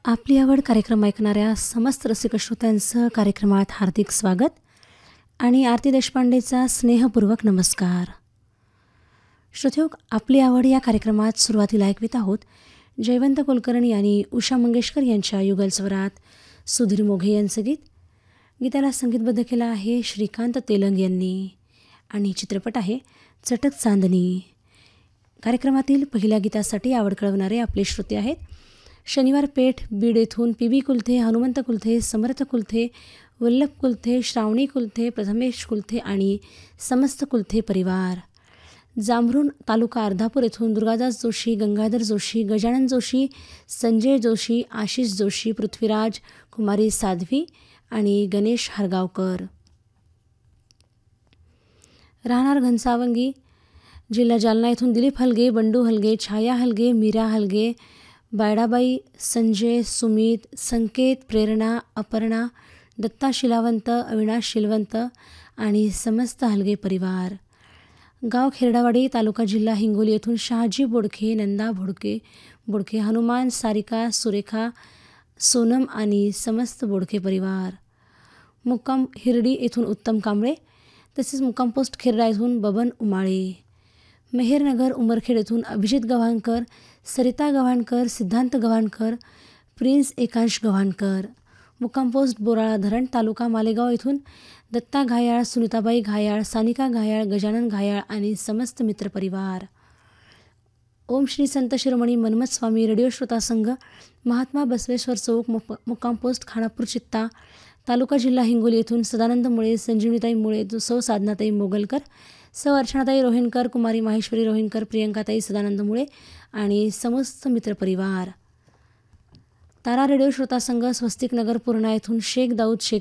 आपली आवड कार्यक्रम ऐकणाऱ्या समस्त रसिक श्रोत्यांचं कार्यक्रमात हार्दिक स्वागत आणि आरती देशपांडेचा स्नेहपूर्वक नमस्कार. श्रोत्यो, आपली आवड या कार्यक्रमात सुरुवातीला ऐकवित आहोत जयवंत कुलकर्णी आणि उषा मंगेशकर यांच्या युगल स्वरात सुधीर मोघे यांचं गीत. गीताला संगीतबद्ध केलं आहे श्रीकांत तेलंग यांनी आणि चित्रपट आहे चटक चांदणी. कार्यक्रमातील पहिल्या गीतासाठी आवड कळवणारे आपले श्रोते आहेत शनिवार पेठ बीड येथून पी बी कुलथे, हनुमंत कुलथे, समर्थ कुलथे, वल्लभ कुलथे, श्रावणी कुलथे, प्रथमेश कुलथे आणि समस्त कुलथे परिवार. जांभरुण तालुका अर्धापूर येथून दुर्गादास जोशी, गंगाधर जोशी, गजानन जोशी, संजय जोशी, आशिष जोशी, पृथ्वीराज, कुमारी साध्वी आणि गणेश हरगावकर. राहणार घनसावंगी, जिल्हा जालना येथून दिलीप हलगे, बंडू हलगे, छाया हलगे, मीरा हलगे, बायडाबाई, संजय, सुमित, संकेत, प्रेरणा, अपर्णा, दत्ता शिलावंत, अविनाश शिलवंत आणि समस्त हलगे परिवार. गाव खेरडावाडी, तालुका जिल्हा हिंगोली येथून शहाजी बोडखे, नंदा बोडखे, हनुमान, सारिका, सुरेखा, सोनम आणि समस्त बोडखे परिवार. मुक्काम हिरडी येथून उत्तम कांबळे, तसेच मुक्काम पोस्ट खेरडा येथून बबन उमाळे. मेहेरनगर उमरखेड येथून अभिजित गव्हाणकर, सरिता गव्हाणकर, सिद्धांत गव्हाणकर, प्रिन्स एकांश गव्हाणकर. मुक्काम पोस्ट बोराळा धरण, तालुका मालेगाव येथून दत्ता घायाळ, सुनीताबाई घायाळ, सानिका घायाळ, गजानन घायाळ आणि समस्त मित्रपरिवार. ओम श्री संत शिरोमणी मनमथ स्वामी रेडिओ श्रोता संघ, महात्मा बसवेश्वर चौक, मुक्काम पोस्ट खानापूर चित्ता, तालुका जिल्हा हिंगोली येथून सदानंद मुळे, संजीवनीताई मुळे, सौ साधनाताई मोगलकर, सौ अर्चनाताई रोहिणकर, कुमारी माहेश्वरी रोहिणकर, प्रियंकाताई सदानंद मुळे आणि समस्त मित्रपरिवार. तारा रेडिओ श्रोता संघ, स्वस्तिक नगर पूर्णा येथून शेख दाऊद शेख